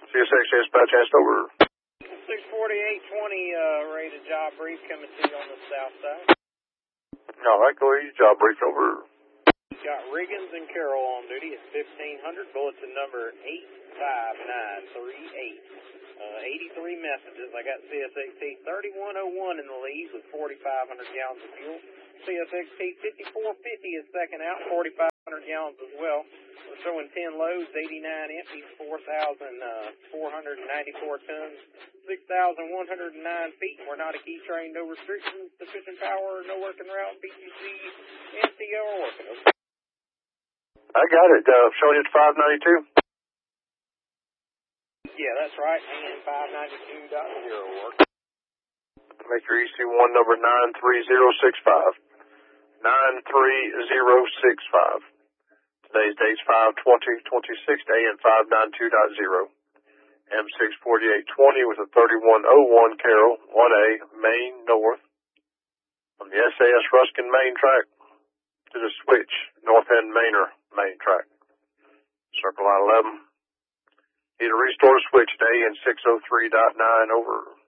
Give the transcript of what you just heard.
CSX dispatch asked over. 64820, rated job brief coming to you on the south side. All right, go ahead. Job brief over. Got Riggins and Carroll on duty at 1500, bulletin number 85938. 83 messages. I got CSXT 3101 in the lead with 4,500 gallons of fuel. CSXT 5450 is second out, 4,500 gallons as well. We're showing 10 loads, 89 empties, 4,494 tons, 6,109 feet. We're not a key train, no restrictions, sufficient power, no working route, BTC, MCO are working. I got it. Showing it 592. Yeah, that's right. And 592.0 work. Make your EC1 number 93065. 93065. Today's date's 5/20/26, AM 592.0. M64820 with a 3101 Carroll, 1A, Main North, from the SAS Ruskin main track to the switch, North End Manor main track. Circle line 11. Need to restore the switch today in 603.9, over.